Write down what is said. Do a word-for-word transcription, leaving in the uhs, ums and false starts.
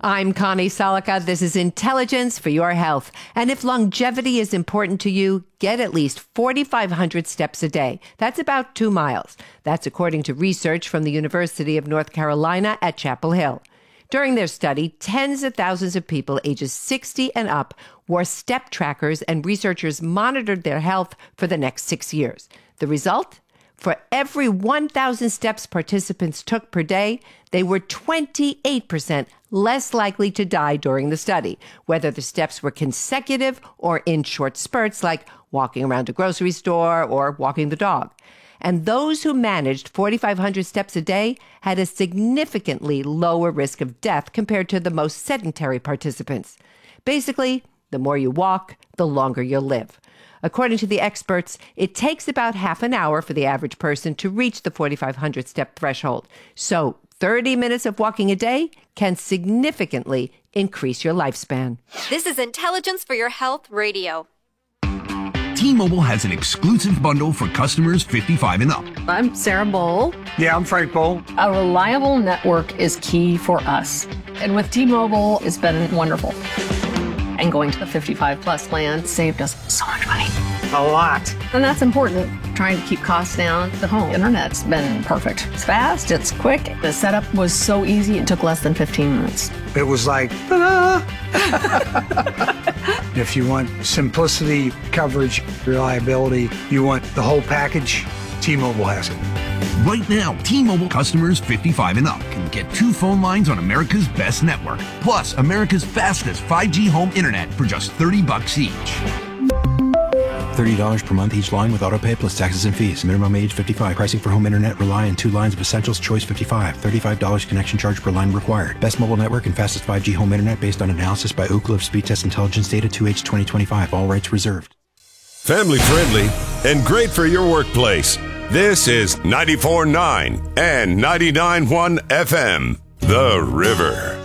I'm Connie Salika. This is Intelligence for Your Health. And if longevity is important to you, get at least forty-five hundred steps a day. That's about two miles. That's according to research from the University of North Carolina at Chapel Hill. During their study, tens of thousands of people ages sixty and up wore step trackers, and researchers monitored their health for the next six years. The result? For every one thousand steps participants took per day, they were twenty-eight percent less likely to die during the study, whether the steps were consecutive or in short spurts like walking around a grocery store or walking the dog. And those who managed forty-five hundred steps a day had a significantly lower risk of death compared to the most sedentary participants. Basically, the more you walk, the longer you'll live. According to the experts, it takes about half an hour for the average person to reach the forty-five hundred step threshold. So thirty minutes of walking a day can significantly increase your lifespan. This is Intelligence for Your Health Radio. T-Mobile has an exclusive bundle for customers fifty-five and up. I'm Sarah Bowl. Yeah, I'm Frank Bowl. A reliable network is key for us. And with T-Mobile, it's been wonderful. And going to the fifty-five plus plan saved us so much money. A lot. And that's important. Trying to keep costs down. The home internet's been perfect. It's fast, it's quick. The setup was so easy, it took less than fifteen minutes. It was like, ta-da! If you want simplicity, coverage, reliability, you want the whole package, T-Mobile has it. Right now, T-Mobile customers fifty-five and up can get two phone lines on America's best network, plus America's fastest five G home internet for just thirty bucks each. thirty dollars per month each line with autopay plus taxes and fees. Minimum age fifty-five. Pricing for home internet rely on two lines of Essentials Choice fifty-five. thirty-five dollars connection charge per line required. Best mobile network and fastest five G home internet based on analysis by Ookla of Speed Test Intelligence Data two H twenty twenty-five. All rights reserved. Family friendly and great for your workplace. This is ninety-four point nine and ninety-nine point one F M. The River.